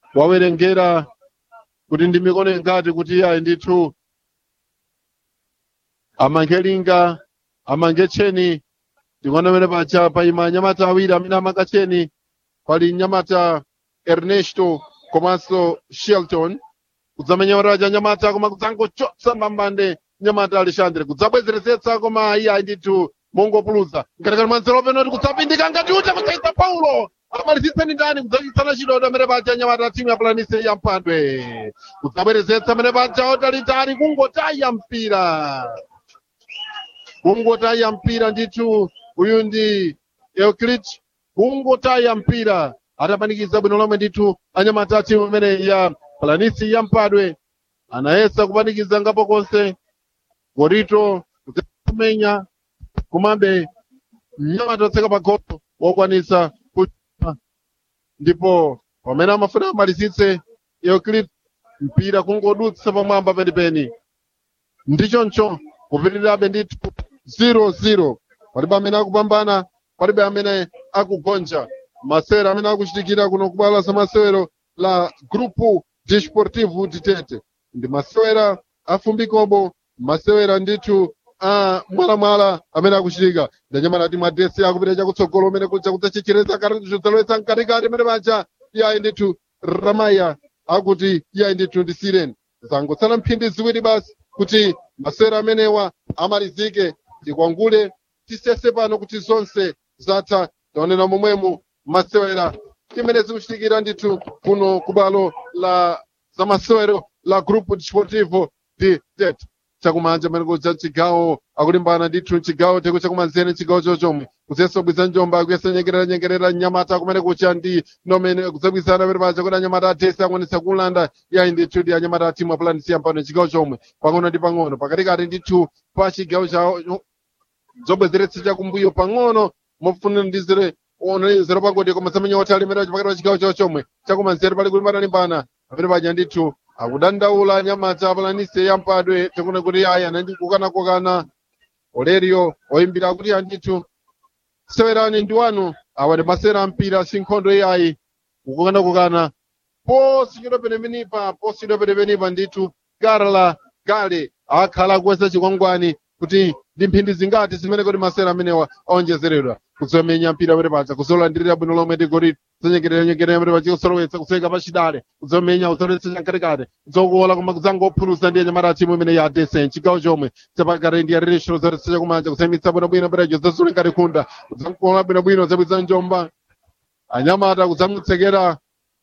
wawerengera kuti ndi mikono ingati kuti ayi ndithu amange linga amange tcheni tikuona pamene paja paima anyamata awiri amene amanga tcheni pali nyamata Ernesto komanso Shelton kudzamenya waraja nyamata koma kudzangochotsa mbambande nyamata Alexandre kudzabwezerezetsa koma iye ayi ndithu mongopuluza ngatikati mwanzero penoti kudzapindika ngati uta kutsaitsa Paulo amalizitseni ndani kudzachitsana chidodo amene paja nyamata timu ya Planície ya Mphadwe kudzabwerezetsa amene paja otalitali kungotaya mpira ndithu uyu ndi Euclid kungotaya mpira atapanikiza bwino lomwe ndithu anyamata timu imene ya Planície ya Mphadwe anayesa kupanikiza ngapo konse Gorito kudzamenya kumabe mnyamata otseka pagolo wokwanisa kuchita ndipo pamene amafuna amalizitse Euclid mpira kungodutsa pamwamba penipeni ndichoncho kupitirirabe ndithu 0-0 palibe amene akupambana palibe amene akugonja masewero amene akuchitikira kuno kubwalo la masewero la Grupo Desportivo de Tete ndi masewera afumbikobo masewera ndithu a mwalamwala amene akuchitika ndanyamata timu adesi akupita chakutsogolo umene kuja kudzachichereza kudzalowetsa mkatikati amene paja iyayi ndithu Ramaya akuti iyayi ndithu ndi Siren zangotsala mphindi ziwiri basi kuti masewera amenewa amalizike tikwangule tisese pano kuti zonse zatha taonera momwemo masewera imene zikuchitikira ndithu kuno kubwalo la zamasewero la Grupo Desportivo de Tete chakumanja amene kuja chigawo akulimbana ndithu chigawo teko chakumanzere chigawo chochomwe kuzeso bwiza njomba kuyesa nyengerera nyamata kumene kucha ndi nomene kudzabwizana amene paja kuti anyamata atese akwanisa kulanda yayi ndithu ndi anyamata timu ya Planície ya Mphadwe chigawo chomwe pang'ono ndi pang'ono pakatikati ndithu pa chigawo chawo zobwezeretsa chakumbuyo pang'ono mofunira ndizire onezero pagodi koma samenya otali amene pakati pa chigawo chawo chomwe chakumanzere pali kulimbana amene paja ndithu akudandaula nyamata Planície ya Mphadwe tikuna kuti aya nandi kukana Olerio oyimbira kuti andithu sewerani ndi wanu awa ndi masewera ampira sinkhondo iyayi kukana posidwa penepenipa ndithu Carla Gale akhala kuwesa chikwangwani kuti ndi mphindi zingati zimene kuti masewera amenewa aonjezeredwa kuzomenya mpira amene paja kuzolandirira bwino lomwe ndi Gorito zenyengerera amene paja kusolowetsa kuseka pachidale kuzomenya kuzoletsa chamkatikati kuzokuola koma kudzangophulusa ndi anyamata timu imene ya Adese chigawo chomwe chapakati ndi yaririshiro zoletsa chakumanja kusemitsa bwinobwino perejo zazule ngati khunda kudzankuola bwinobwino zabwiza njomba anyamata kudzamutsekera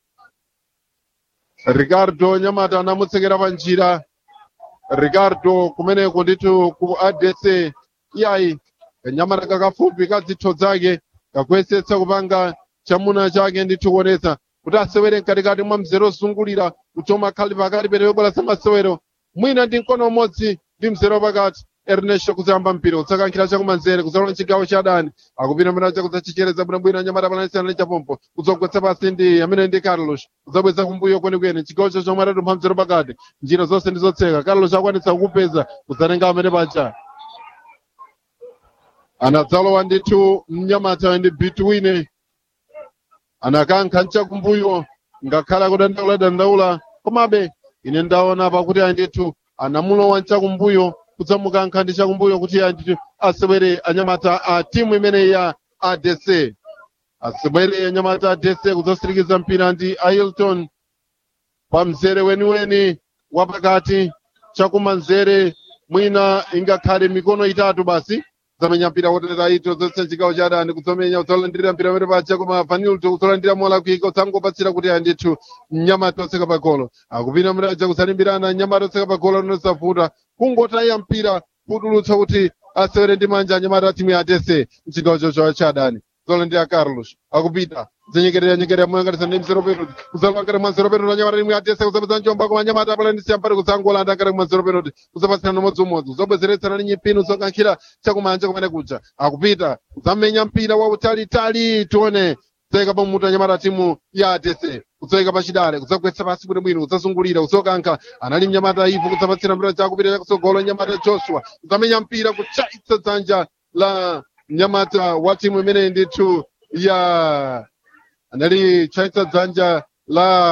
Ricardo nyamata anamutsekera pa njira Ricardo kumeneko ndithu ku ADC iyayi kanyamata kakafupi kadzitho zake kakuyesetsa kupanga chamuna chake ndithu kuonetsa kuti asewere mkatikati mwa mzere ozungulira kuchoma khali pakati petewebola zamasewero mwina ndi mkono umodzi ndi mzere wapakati Ernesto kuzayamba mpira kudzakankhira chakumanzere kuzalowa chigawo cha adani akupita amene aja kudzachichereza bwinobwino anyamata Planície ali chapompo kudzogwetsa pasi ndi amene ndi Carlos kudzabweza kumbuyo kwenikweni chigawo chomwe atatumpha mzere pakati njira zonse ndi zotseka Carlos akwanitsa kukupeza kudzatenga amene paja anadzalowa ndithu mnyamata ndi Between anakankha mchakumbuyo ngakhala kudandaula komabe ine ndaona pakuti ayi ndithu anamulowa mchakumbuyo kudzamukankha ndi chakumbuyo kuti ayi ndithu asewere anyamata a timu imene ya ADC asewere anyamata ADC kudzasirikiza mpira ndi Ailton pa mzere weniweni wapakati chakumanzere mwina ingakhale mikono itatu basi zamenya mpira wotelera ito zonse chigawo cha adani kudzamenya kudzalandirira mpira amene paja koma Vanilton kudzalandira mola kuika udzangopatsira kuti andithu mnyamata otseka pagolo akupita amene aja kudzalimbirana mnyamata otseka pagolo anosavuta kungotaya mpira kutulutsa kuti asewere ndi manja anyamata a timu ya ADC mchigawo chocho cha adani kudzalandira Carlos akupita zenyekerera moyang'anisa ndi mzero penalty kudzalangana mwa mzero penalty anyamata timu ya ADC kudzapeza njomba koma anyamata Planície Mphadwe kudzangolanda ngati mwa mzero penalty kudzapatsirana umodzimodzi kudzabwezeretsana ndi nyipino zokankhira chakumanja kumene kuja akupita kudzamenya mpira wautalitali tione kudzayika pamutu anyamata timu ya ADC kudzayika pachidale kudzagwetsa pasi bwinobwino kudzazungulira kudzokankha anali mnyamata Ivo kudzapatsira mpira chakupita chakutsogolo nyamata Joshua kudzamenya mpira kuchaitsa dzanja la mnyamata wa timu imene ndithu ya anali chaitsa dzanja la